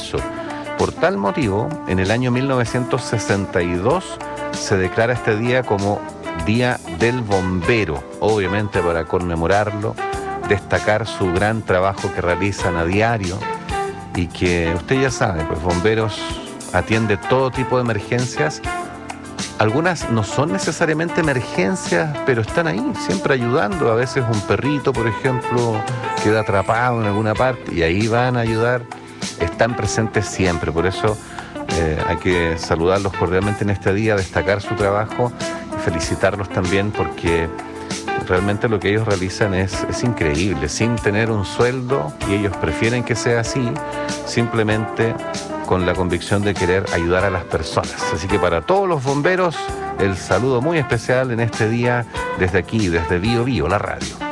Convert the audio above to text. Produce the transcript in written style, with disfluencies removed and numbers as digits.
compromiso. Por tal motivo, en el año 1962 se declara este día como Día del Bombero, obviamente para conmemorarlo, destacar su gran trabajo que realizan a diario y que usted ya sabe, pues bomberos atiende todo tipo de emergencias. Algunas no son necesariamente emergencias, pero están ahí, siempre ayudando. A veces un perrito, por ejemplo, queda atrapado en alguna parte y ahí van a ayudar. Están presentes siempre, por eso hay que saludarlos cordialmente en este día, destacar su trabajo y felicitarlos también porque realmente lo que ellos realizan es increíble, sin tener un sueldo, y ellos prefieren que sea así, simplemente con la convicción de querer ayudar a las personas. Así que para todos los bomberos, el saludo muy especial en este día desde aquí, desde Bío Bío, la radio.